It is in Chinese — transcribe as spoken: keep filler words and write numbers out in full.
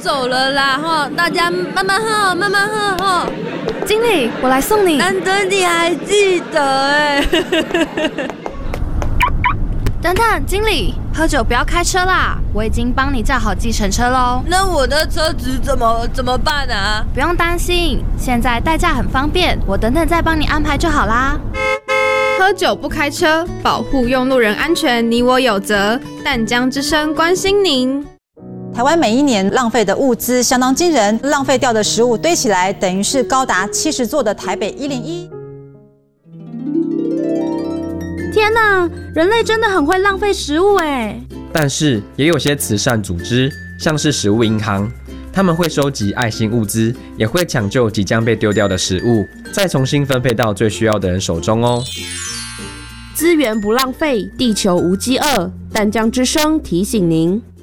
走了啦哈，大家慢慢喝，慢慢喝哈。 经理，我来送你。 难得你还记得哎。 等等，经理，喝酒不要开车啦，我已经帮你叫好计程车喽。 那我的车子怎么怎么办啊？ 不用担心，现在代驾很方便，我等等再帮你安排就好啦。 喝酒不开车，保护用路人安全，你我有责。淡江之声关心您。 台湾每一年浪费的物资相当惊人，浪费掉的食物堆起来，等于是高达七十座的台北一零一。 天哪，人类真的很会浪费食物哎！ 但是也有些慈善组织，像是食物银行，他们会收集爱心物资，也会抢救即将被丢掉的食物，再重新分配到最需要的人手中哦。 资源不浪费，地球无饥饿。淡江之声提醒您。